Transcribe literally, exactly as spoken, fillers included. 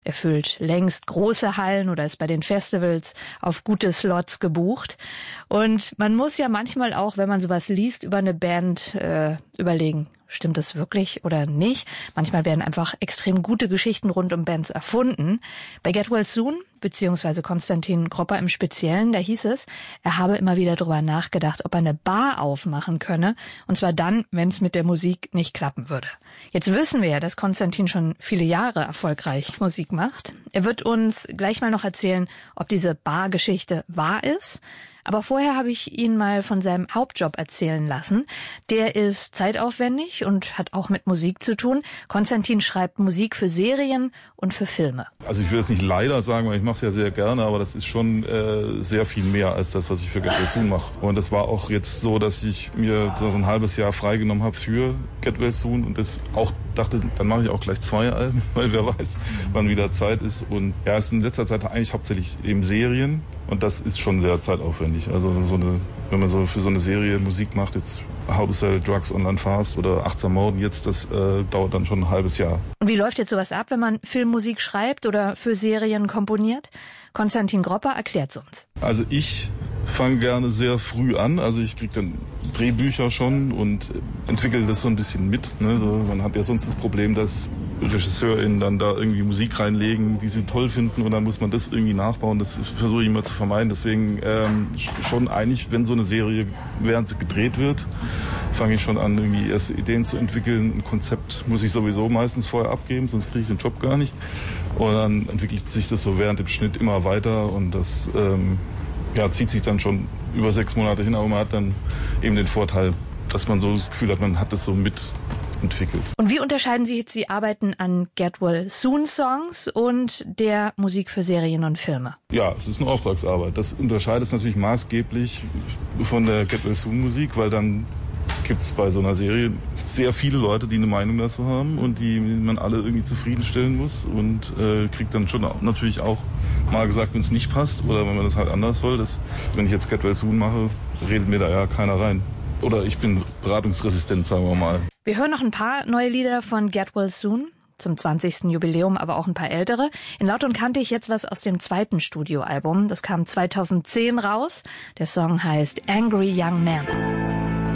Er füllt längst große Hallen oder ist bei den Festivals auf gute Slots gebucht. Und man muss ja manchmal auch, wenn man sowas liest, über eine Band äh, überlegen, stimmt das wirklich oder nicht? Manchmal werden einfach extrem gute Geschichten rund um Bands erfunden. Bei Get Well Soon, beziehungsweise Konstantin Gropper im Speziellen, da hieß es, er habe immer wieder darüber nachgedacht, ob er eine Bar aufmachen könne. Und zwar dann, wenn es mit der Musik nicht klappen würde. Jetzt wissen wir ja, dass Konstantin schon viele Jahre erfolgreich Musik macht. Er wird uns gleich mal noch erzählen, ob diese Bar-Geschichte wahr ist. Aber vorher habe ich ihn mal von seinem Hauptjob erzählen lassen. Der ist zeitaufwendig und hat auch mit Musik zu tun. Konstantin schreibt Musik für Serien und für Filme. Also ich will jetzt nicht leider sagen, weil ich mache es ja sehr gerne, aber das ist schon äh, sehr viel mehr als das, was ich für Get Well Soon mache. Und das war auch jetzt so, dass ich mir so ein halbes Jahr freigenommen habe für Get Well Soon und das auch dachte, dann mache ich auch gleich zwei Alben, weil wer weiß, wann wieder Zeit ist. Und ja, es ist in letzter Zeit eigentlich hauptsächlich eben Serien und das ist schon sehr zeitaufwendig. Also so eine, wenn man so für so eine Serie Musik macht, jetzt How to Sell Drugs Online Fast oder Achtsam Morden jetzt, das äh, dauert dann schon ein halbes Jahr. Und wie läuft jetzt sowas ab, wenn man Filmmusik schreibt oder für Serien komponiert? Konstantin Gropper erklärt es uns. Also ich fange gerne sehr früh an. Also ich kriege dann Drehbücher schon und entwickle das so ein bisschen mit. Ne? So, man hat ja sonst das Problem, dass RegisseurInnen dann da irgendwie Musik reinlegen, die sie toll finden und dann muss man das irgendwie nachbauen. Das versuche ich immer zu vermeiden. Deswegen ähm, schon eigentlich, wenn so eine Serie, während sie gedreht wird, fange ich schon an, irgendwie erste Ideen zu entwickeln. Ein Konzept muss ich sowieso meistens vorher abgeben, sonst kriege ich den Job gar nicht. Und dann entwickelt sich das so während dem Schnitt immer weiter und das ähm, ja, zieht sich dann schon über sechs Monate hin, aber man hat dann eben den Vorteil, dass man so das Gefühl hat, man hat das so mit entwickelt. Und wie unterscheiden sich jetzt die Arbeiten an Get Well Soon Songs und der Musik für Serien und Filme? Ja, es ist eine Auftragsarbeit. Das unterscheidet es natürlich maßgeblich von der Get Well Soon Musik, weil dann gibt es bei so einer Serie sehr viele Leute, die eine Meinung dazu haben und die man alle irgendwie zufriedenstellen muss und äh, kriegt dann schon auch, natürlich auch mal gesagt, wenn es nicht passt oder wenn man das halt anders soll. Das, wenn ich jetzt Get Well Soon mache, redet mir da ja keiner rein. Oder ich bin beratungsresistent, sagen wir mal. Wir hören noch ein paar neue Lieder von Get Well Soon, zum zwanzigsten Jubiläum, aber auch ein paar ältere. In Laut und kannte ich jetzt was aus dem zweiten Studioalbum. Das kam zweitausendzehn raus. Der Song heißt Angry Young Man.